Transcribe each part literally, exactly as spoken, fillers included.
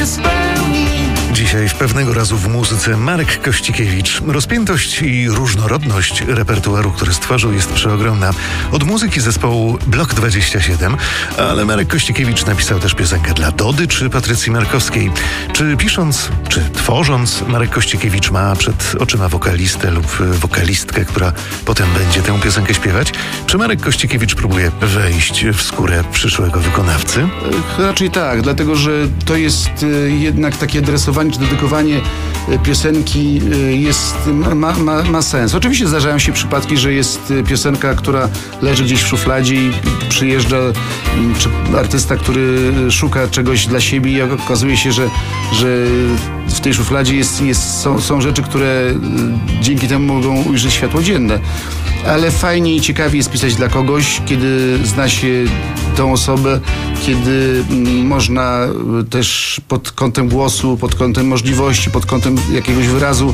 się spełni. Dzisiaj w Pewnego razu w muzyce Marek Kościkiewicz. Rozpiętość i różnorodność repertuaru, który stworzył, jest przeogromna. Od muzyki zespołu Blok dwadzieścia siedem, ale Marek Kościkiewicz napisał też piosenkę dla Dody czy Patrycji Markowskiej. Czy pisząc, czy tworząc, Marek Kościkiewicz ma przed oczyma wokalistę lub wokalistkę, która potem będzie tę piosenkę śpiewać? Czy Marek Kościkiewicz próbuje wejść w skórę przyszłego wykonawcy? Raczej tak, dlatego że to jest jednak takie adresowanie czy dedykowanie piosenki jest, ma, ma, ma sens. Oczywiście zdarzają się przypadki, że jest piosenka, która leży gdzieś w szufladzie i przyjeżdża czy artysta, który szuka czegoś dla siebie i okazuje się, że, że w tej szufladzie jest, jest, są, są rzeczy, które dzięki temu mogą ujrzeć światło dzienne. Ale fajnie i ciekawie jest pisać dla kogoś, kiedy zna się tą osobę, kiedy można też pod kątem głosu, pod kątem możliwości, pod kątem jakiegoś wyrazu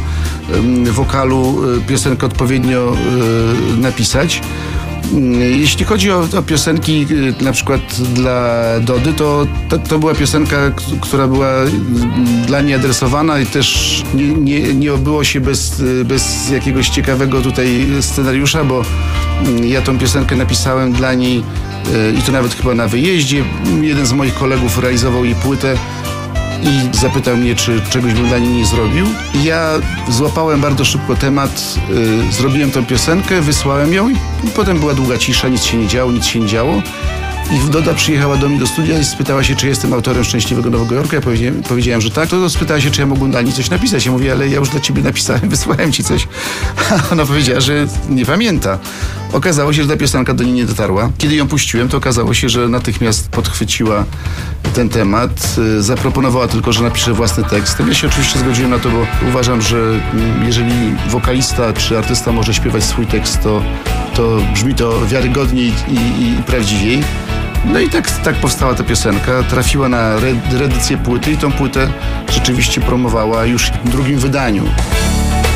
wokalu piosenkę odpowiednio napisać. Jeśli chodzi o, o piosenki na przykład dla Dody, to, to to była piosenka, która była dla niej adresowana i też nie, nie, nie obyło się bez, bez jakiegoś ciekawego tutaj scenariusza, bo ja tą piosenkę napisałem dla niej i to nawet chyba na wyjeździe. Jeden z moich kolegów realizował jej płytę i zapytał mnie, czy czegoś bym dla niej nie zrobił. Ja złapałem bardzo szybko temat, yy, zrobiłem tą piosenkę, wysłałem ją i potem była długa cisza, nic się nie działo, nic się nie działo. I Doda przyjechała do mnie do studia i spytała się, czy jestem autorem Szczęśliwego Nowego Jorku. Ja powiedziałem, powiedziałem, że tak. To spytała się, czy ja mógłbym dla niej coś napisać. Ja mówię, ale ja już dla ciebie napisałem, wysłałem ci coś. A ona powiedziała, że nie pamięta. Okazało się, że ta piosenka do niej nie dotarła. Kiedy ją puściłem, to okazało się, że natychmiast podchwyciła ten temat. Zaproponowała tylko, że napisze własny tekst. Ja się oczywiście zgodziłem na to, bo uważam, że jeżeli wokalista czy artysta może śpiewać swój tekst, to, to brzmi to wiarygodniej i, i, i prawdziwiej. No i tak, tak powstała ta piosenka. Trafiła na re- reedycję płyty i tą płytę rzeczywiście promowała już w drugim wydaniu.